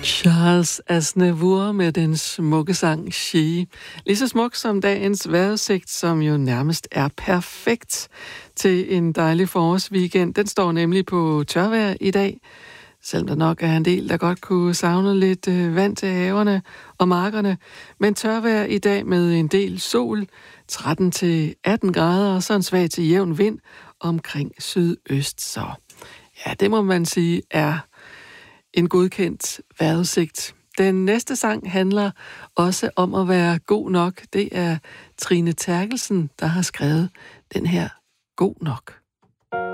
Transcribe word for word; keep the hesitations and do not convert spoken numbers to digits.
Charles Aznavour med den smukke sang She. Lige så smuk som dagens vejrudsigt, som jo nærmest er perfekt til en dejlig forårsweekend. Den står nemlig på tørvejr i dag, selvom der nok er en del, der godt kunne savne lidt øh, vand til haverne og markerne. Men tørvejr i dag med en del sol, tretten til atten grader, og så en svag til jævn vind omkring sydøst. Så ja, det må man sige er en godkendt vejrudsigt. Den næste sang handler også om at være god nok. Det er Trine Terkelsen, der har skrevet den her God nok.